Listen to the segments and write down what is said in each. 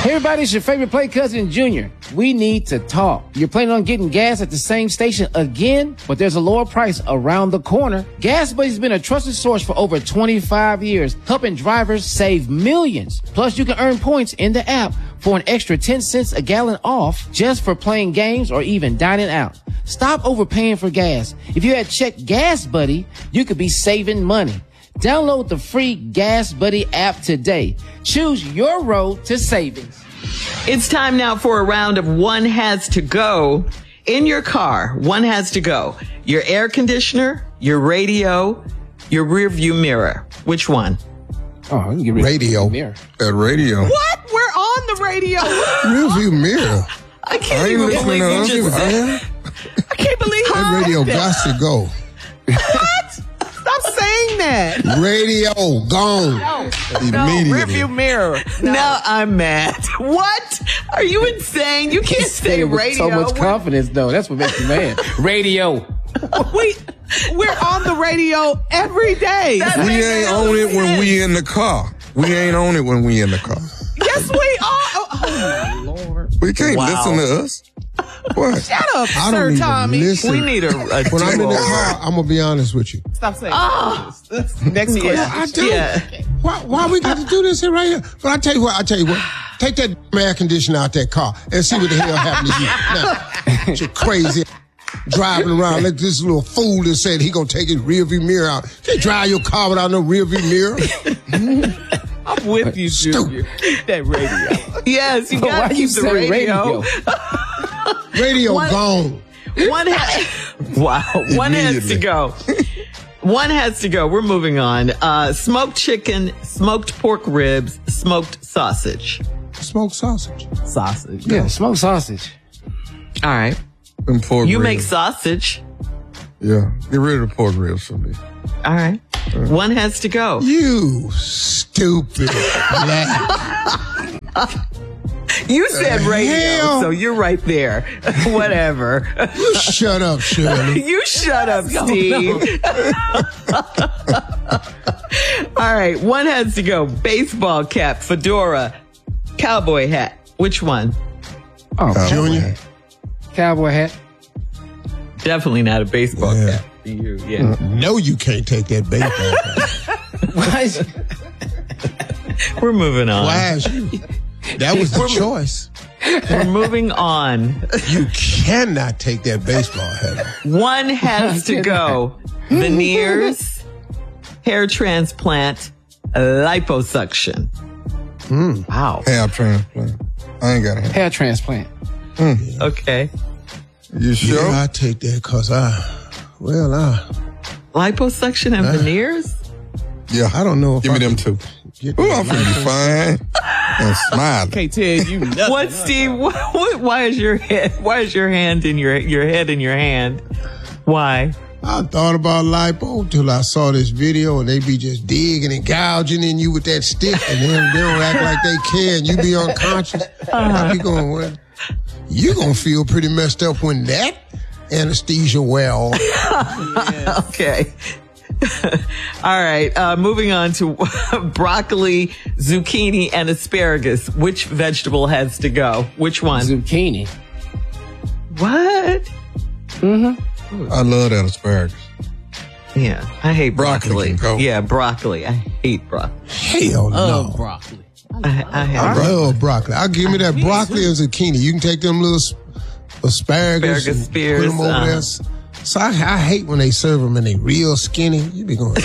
Hey everybody, it's your favorite play cousin, Junior. We need to talk. You're planning on getting gas at the same station again, but there's a lower price around the corner. Gas Buddy's been a trusted source for over 25 years, helping drivers save millions. Plus, you can earn points in the app for an extra 10 cents a gallon off just for playing games or even dining out. Stop overpaying for gas. If you had checked Gas Buddy, you could be saving money. Download the free Gas Buddy app today. Choose your road to savings. It's time now for a round of One Has to Go. In your car, one has to go. Your air conditioner, your radio, your rear view mirror. Which one? Oh, you can get rid radio. of the mirror. At radio. What? We're on the radio. Rear view mirror. I can't even believe you just said. I can't believe that radio got to go. What? Stop saying that. Radio gone. Immediately. Rearview mirror. No. Now I'm mad. What? Are you insane? You can't say radio. So much confidence, though. That's what makes you mad. Radio. We're on the radio every day. We ain't on it when we in the car. We ain't on it when we in the car. Yes, we are. Oh, Lord. We can't listen to us. What? Shut up, I Sir don't even Tommy. listen. We need a When I'm in the car, I'm gonna be honest with you. Stop saying this. Next question. I do. Yeah. Why we got to do this here right here? But I tell you what. Take that air conditioner out that car and see what the hell happened to you. Now, you're crazy driving around like this little fool that said he gonna take his rear view mirror out. You can't drive your car without no rear view mirror. I'm with you, Junior. Keep that radio. Yes, you gotta keep the radio. Radio gone. One has to go. One has to go. We're moving on. Smoked chicken, smoked pork ribs, smoked sausage. Smoked sausage. Sausage. Yeah, smoked sausage. All right. And pork You ribs. make sausage. Yeah. Get rid of the pork ribs for me. All right. One has to go. You stupid. You said radio, hell? so you're right there. Whatever. You shut up, Shirley. You shut up, Steve. All right. One has to go. Baseball cap, fedora, cowboy hat. Which one? Oh, Junior. Cowboy hat. Definitely not a baseball Yeah. cap. You, yeah. No, you can't take that baseball cap. Why is We're moving on. Why is you? That was the choice. We're moving on. You cannot take that baseball hat off. One has to go. Veneers, hair transplant, liposuction. Wow. Hair transplant. I ain't got a hair. hair transplant? Okay. You sure? Oh. Yeah, I take that because Liposuction and veneers? Yeah. I don't know if Give me them two. Ooh, I'm finna be fine and smiling. Can't tell you nothing. What, Steve? Why is your hand in your head in your hand? Why? I thought about lipo till I saw this video and they be just digging and gouging in you with that stick and then they don't act like they care and you be unconscious. I be going, well, you gonna feel pretty messed up when that anesthesia wear off. Okay. All right. Moving on to broccoli, zucchini, and asparagus. Which vegetable has to go? Which one? Zucchini. What? I love that asparagus. Yeah, I hate Broccoli broccoli. can go. Yeah, broccoli. I hate broccoli. Hell no. Broccoli. I I love broccoli. I'll give me that broccoli and zucchini. You can take them little asparagus and spears, put them over there. So I hate when they serve them and they real skinny. You be going,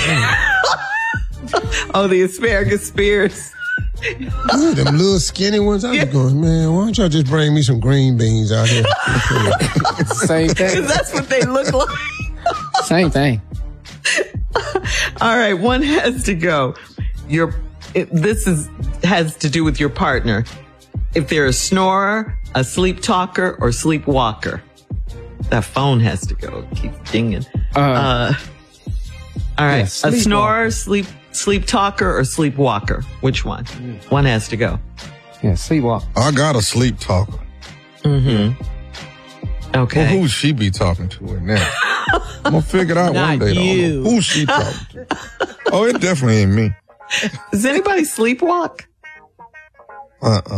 Oh, the asparagus spears. ooh, them little skinny ones. I be going, man, why don't y'all just bring me some green beans out here? Same thing. Because that's what they look like. Same thing. All right, one has to go. This has to do with your partner. If they're a snorer, a sleep talker, or sleepwalker. That phone has to go. It keeps dinging. All right. Yeah, A snorer, sleep talker, or sleepwalker? Which one? One has to go. Yeah, sleepwalk. I got a sleep talker. Okay. Well, who she be talking to in there? I'm gonna figure it out one day. you. Though. Who she talking to? Oh, it definitely ain't me. Does anybody sleepwalk?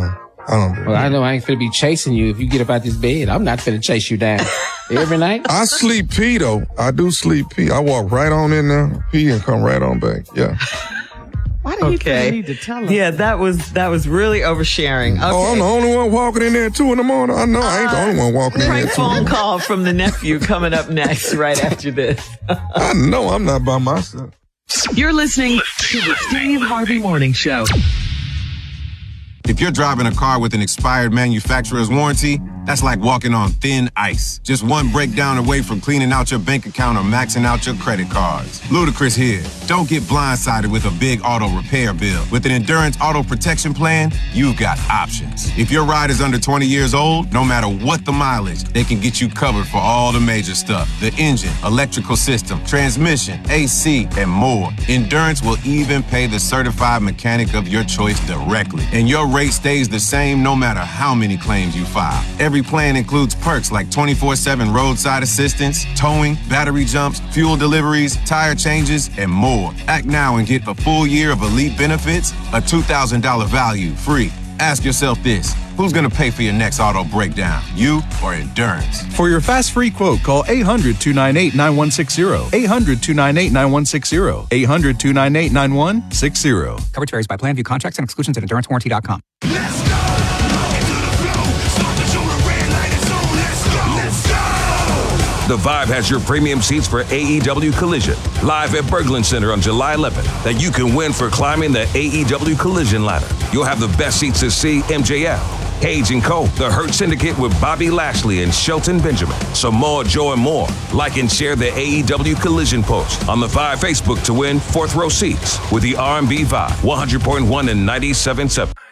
I don't do that. Well, I know I ain't finna be chasing you if you get up out this bed. I'm not finna chase you down every night. I sleep pee, though. I do sleep pee. I walk right on in there, pee, and come right on back. Yeah. Why do you think you need to tell us? Yeah, that was really oversharing. Okay. Oh, I'm the only one walking in there at 2 a.m. I know I ain't the only one walking in there Prank at 2 phone call from the nephew coming up next, right after this. I know I'm not by myself. You're listening to the Steve Harvey Morning Show. If you're driving a car with an expired manufacturer's warranty, that's like walking on thin ice. Just one breakdown away from cleaning out your bank account or maxing out your credit cards. Ludacris here. Don't get blindsided with a big auto repair bill. With an Endurance Auto Protection Plan, you've got options. If your ride is under 20 years old, no matter what the mileage, they can get you covered for all the major stuff. The engine, electrical system, transmission, AC, and more. Endurance will even pay the certified mechanic of your choice directly. And your rate stays the same no matter how many claims you file. Every plan includes perks like 24/7 roadside assistance, towing, battery jumps, fuel deliveries, tire changes, and more. Act now and get a full year of elite benefits, a $2,000 value free. Ask yourself this: who's going to pay for your next auto breakdown, you or Endurance? For your fast free quote, call 800-298-9160. 800-298-9160. 800-298-9160. Coverage varies by plan. View contracts and exclusions at EnduranceWarranty.com. Let's go! Into the flow. Start the show, the red light is on. Let's go! Let's go! The Vibe has your premium seats for AEW Collision, live at Berglund Center on July 11th, that you can win for climbing the AEW Collision ladder. You'll have the best seats to see MJF, Page and Co., The Hurt Syndicate with Bobby Lashley and Shelton Benjamin. Samoa Joe and more. Like and share the AEW Collision post on the Vibe Facebook to win fourth row seats with the R&B Vibe 100.1 and 97.7.